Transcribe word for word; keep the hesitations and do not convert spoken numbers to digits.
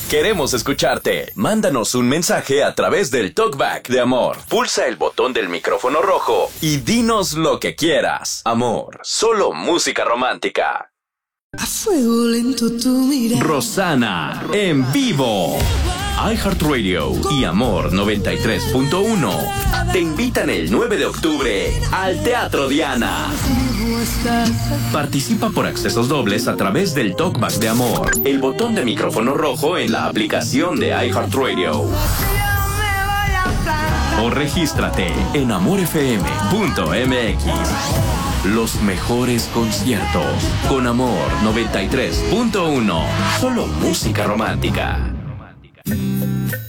Queremos escucharte. Mándanos un mensaje a través del Talkback de Amor. Pulsa el botón del micrófono rojo y dinos lo que quieras. Amor, solo música romántica. A fuego lento tu mirada. Rosana, en vivo. iHeartRadio y Amor noventa y tres punto uno te invitan el nueve de octubre al Teatro Diana. Participa por accesos dobles a través del Talkback de Amor, el botón de micrófono rojo en la aplicación de iHeartRadio. O regístrate en amor f m punto m x. Los mejores conciertos con Amor noventa y tres punto uno. Solo música romántica.